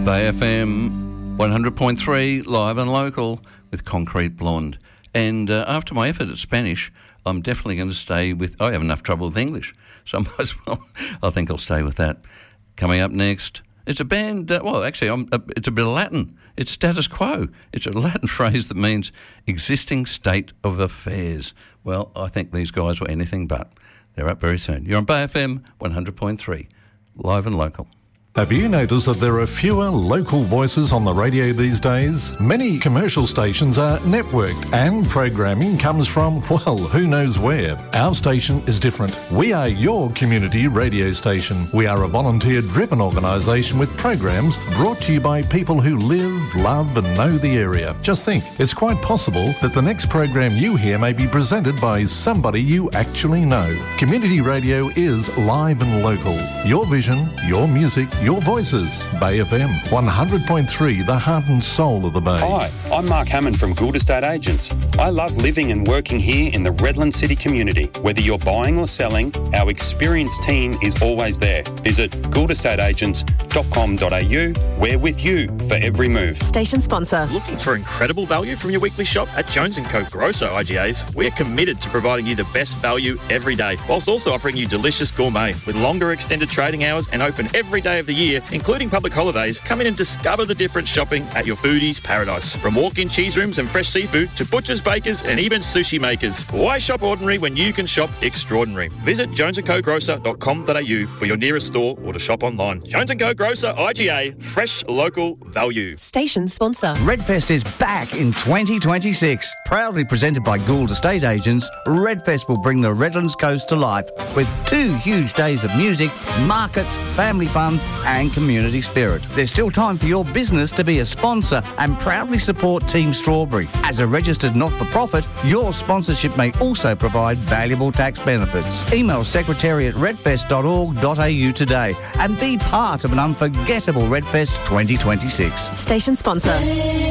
Bay FM 100.3 live and local with Concrete Blonde. And after my effort at Spanish, I'm definitely going to stay with... I have enough trouble with English, so I might as well... I think I'll stay with that. Coming up next, it's a band... it's a bit of Latin. It's status quo. It's a Latin phrase that means existing state of affairs. Well, I think these guys were anything but. They're up very soon. You're on Bay FM 100.3, live and local. Have you noticed that there are fewer local voices on the radio these days? Many commercial stations are networked and programming comes from, well, who knows where. Our station is different. We are your community radio station. We are a volunteer-driven organisation with programs brought to you by people who live, love and know the area. Just think, it's quite possible that the next program you hear may be presented by somebody you actually know. Community radio is live and local. Your vision, your music, your voices. Bay FM 100.3, the heart and soul of the Bay. Hi, I'm Mark Hammond from Gould Estate Agents. I love living and working here in the Redland City community. Whether you're buying or selling, our experienced team is always there. Visit gouldestateagents.com.au. We're with you for every move. Station sponsor. Looking for incredible value from your weekly shop? At Jones & Co Grosso IGAs, we are committed to providing you the best value every day, whilst also offering you delicious gourmet with longer extended trading hours and open every day of the year, including public holidays. Come in and discover the difference shopping at your foodie's paradise. From walk-in cheese rooms and fresh seafood to butchers, bakers and even sushi makers. Why shop ordinary when you can shop extraordinary? Visit jonesandcogrocer.com.au for your nearest store or to shop online. Jones & Co Grocer IGA, fresh local value. Station sponsor. Redfest is back in 2026. Proudly presented by Gould Estate Agents, Redfest will bring the Redlands Coast to life with 2 huge days of music, markets, family fun and community spirit. There's still time for your business to be a sponsor and proudly support Team Strawberry. As a registered not-for-profit, your sponsorship may also provide valuable tax benefits. Email secretary@redfest.org.au today and be part of an unforgettable Redfest 2026. Station sponsor.